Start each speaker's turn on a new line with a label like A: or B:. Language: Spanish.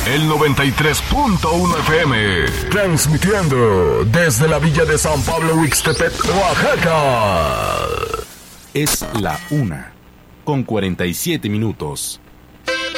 A: el 93.1 FM, transmitiendo desde la villa de San Pablo Huixtepec, Oaxaca.
B: Es la 1:47 minutos.